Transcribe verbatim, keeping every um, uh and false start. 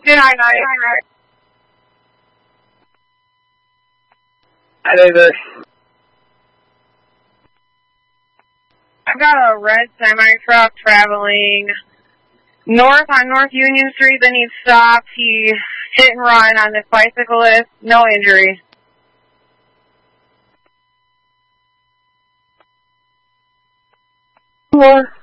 Good night, night. night. Hi, David. I've got a red semi-truck traveling north on North Union Street, then he stopped. He hit and run on this bicyclist. No injury. More.